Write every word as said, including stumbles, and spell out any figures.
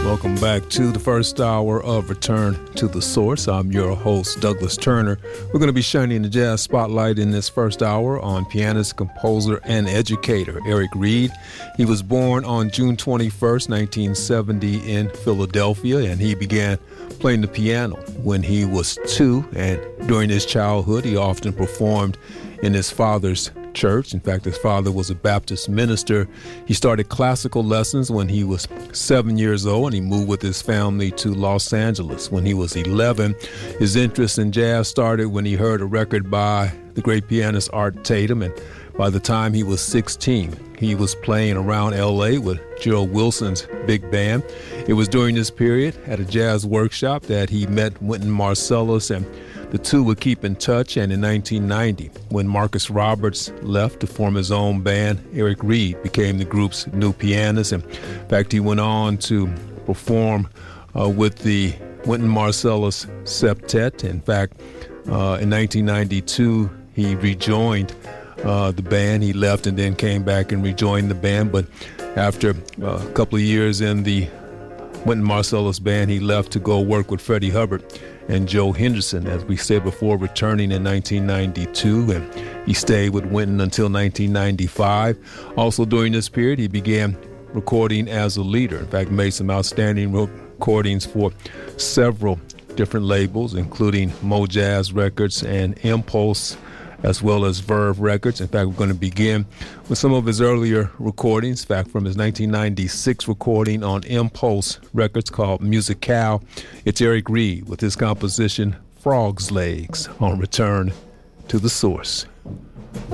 Welcome back to the first hour of Return to the Source. I'm your host, Douglas Turner. We're going to be shining the jazz spotlight in this first hour on pianist, composer, and educator Eric Reed. He was born on June twenty-first, nineteen seventy in Philadelphia, and he began playing the piano when he was two. And during his childhood, he often performed in his father's church. In fact, his father was a Baptist minister. He started classical lessons when he was seven years old, and he moved with his family to Los Angeles when he was eleven. His interest in jazz started when he heard a record by the great pianist Art Tatum, and by the time he was sixteen, he was playing around L A with Gerald Wilson's big band. It was during this period at a jazz workshop that he met Wynton Marsalis, and the two would keep in touch. And in nineteen ninety, when Marcus Roberts left to form his own band, Eric Reed became the group's new pianist. And in fact, he went on to perform uh, with the Wynton Marsalis Septet. In fact, uh, in nineteen ninety-two, he rejoined uh, the band. He left and then came back and rejoined the band. But after uh, a couple of years in the Wynton Marsalis band, he left to go work with Freddie Hubbard and Joe Henderson, as we said before, returning in nineteen ninety-two, and he stayed with Wynton until nineteen ninety-five. Also during this period, he began recording as a leader. In fact, made some outstanding recordings for several different labels, including Mo Jazz Records and Impulse, as well as Verve Records. In fact, we're going to begin with some of his earlier recordings. In fact, from his nineteen ninety-six recording on Impulse Records called Musicale. It's Eric Reed with his composition Frog's Legs on Return to the Source.